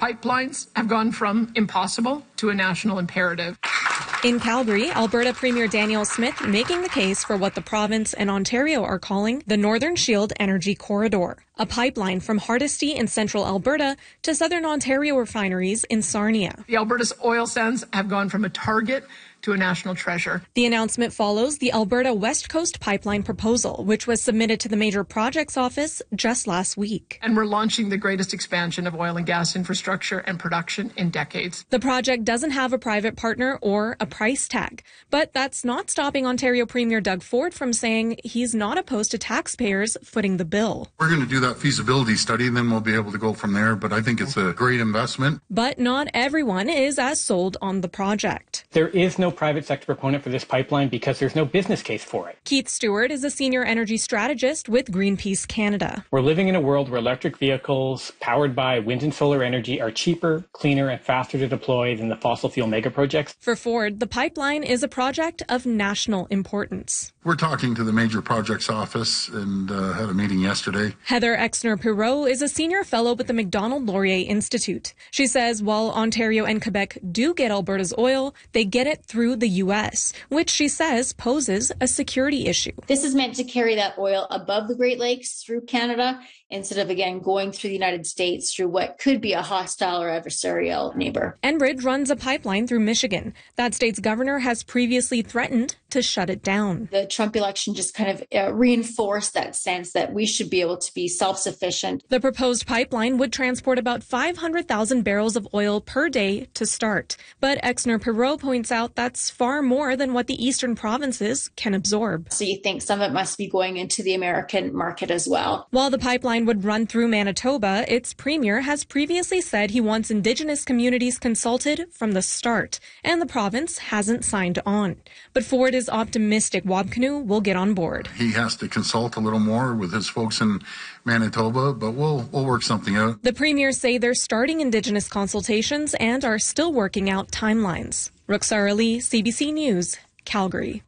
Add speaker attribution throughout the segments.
Speaker 1: Pipelines have gone from impossible to a national imperative.
Speaker 2: In Calgary, Alberta Premier Danielle Smith making the case for what the province and Ontario are calling the Northern Shield Energy Corridor, a pipeline from Hardisty in central Alberta to southern Ontario refineries in Sarnia.
Speaker 1: The Alberta's oil sands have gone from a target to a national treasure.
Speaker 2: The announcement follows the Alberta West Coast Pipeline proposal, which was submitted to the Major Projects Office just last week.
Speaker 1: And we're launching the greatest expansion of oil and gas infrastructure and production in decades.
Speaker 2: The project doesn't have a private partner or a price tag, but that's not stopping Ontario Premier Doug Ford from saying he's not opposed to taxpayers footing the bill.
Speaker 3: We're going to do that feasibility study, and then we'll be able to go from there, but I think it's a great investment.
Speaker 2: But not everyone is as sold on the project.
Speaker 4: There is no private sector proponent for this pipeline because there's no business case for it.
Speaker 2: Keith Stewart is a senior energy strategist with Greenpeace Canada.
Speaker 4: We're living in a world where electric vehicles powered by wind and solar energy are cheaper, cleaner, and faster to deploy than the fossil fuel mega projects.
Speaker 2: For Ford, the pipeline is a project of national importance.
Speaker 3: We're talking to the Major Projects Office and had a meeting yesterday.
Speaker 2: Heather Exner-Perot is a senior fellow with the Macdonald-Laurier Institute. She says while Ontario and Quebec do get Alberta's oil, they get it through the U.S., which she says poses a security issue.
Speaker 5: This is meant to carry that oil above the Great Lakes through Canada instead of, again, going through the United States through what could be a hostile or adversarial neighbor.
Speaker 2: Enbridge runs a pipeline through Michigan. That state's governor has previously threatened to shut it down.
Speaker 5: The Trump election just kind of reinforced that sense that we should be able to be self-sufficient.
Speaker 2: The proposed pipeline would transport about 500,000 barrels of oil per day to start. But Exner-Perot points out that's far more than what the eastern provinces can absorb.
Speaker 5: So you think some of it must be going into the American market as well.
Speaker 2: While the pipeline would run through Manitoba, its premier has previously said he wants Indigenous communities consulted from the start, and the province hasn't signed on. But Ford is optimistic Wabkanu will get on board.
Speaker 3: He has to consult a little more with his folks in Manitoba, but we'll work something out.
Speaker 2: The premiers say they're starting Indigenous consultations and are still working out timelines. Ruxar Ali, CBC News, Calgary.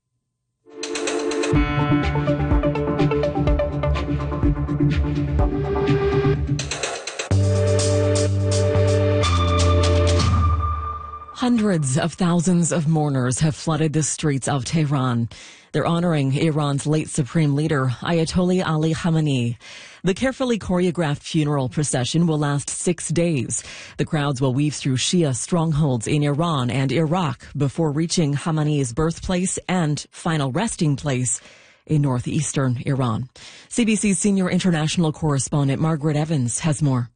Speaker 6: Hundreds of thousands of mourners have flooded the streets of Tehran. They're honoring Iran's late supreme leader, Ayatollah Ali Khamenei. The carefully choreographed funeral procession will last 6 days. The crowds will weave through Shia strongholds in Iran and Iraq before reaching Khamenei's birthplace and final resting place in northeastern Iran. CBC's senior international correspondent Margaret Evans has more.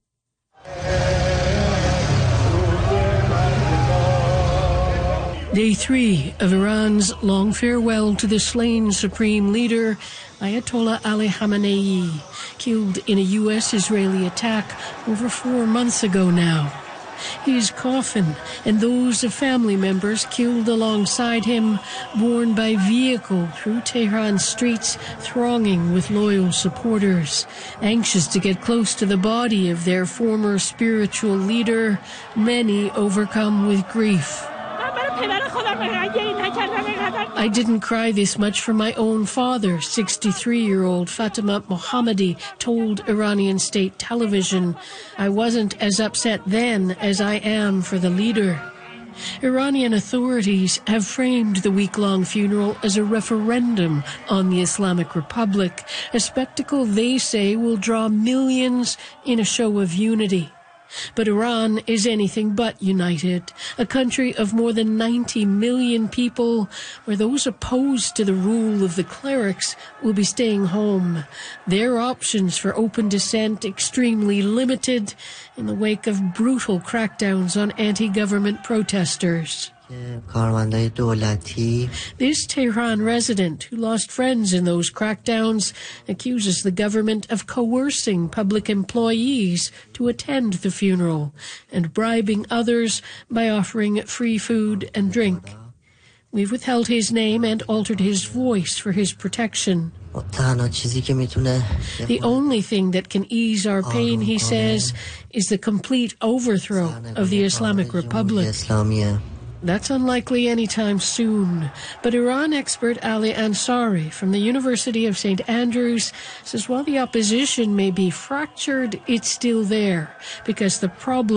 Speaker 7: Day 3 of Iran's long farewell to the slain supreme leader, Ayatollah Ali Khamenei, killed in a U.S.-Israeli attack over 4 months ago now. His coffin and those of family members killed alongside him, borne by vehicle through Tehran's streets, thronging with loyal supporters, anxious to get close to the body of their former spiritual leader, many overcome with grief. I didn't cry this much for my own father, 63-year-old Fatima Mohammadi told Iranian state television. I wasn't as upset then as I am for the leader. Iranian authorities have framed the week-long funeral as a referendum on the Islamic Republic, a spectacle they say will draw millions in a show of unity. But Iran is anything but united, a country of more than 90 million people where those opposed to the rule of the clerics will be staying home. Their options for open dissent extremely limited in the wake of brutal crackdowns on anti-government protesters. This Tehran resident, who lost friends in those crackdowns, accuses the government of coercing public employees to attend the funeral and bribing others by offering free food and drink. We've withheld his name and altered his voice for his protection. The only thing that can ease our pain, he says, is the complete overthrow of the Islamic Republic. That's unlikely anytime soon. But Iran expert Ali Ansari from the University of St. Andrews says while the opposition may be fractured, it's still there because the problem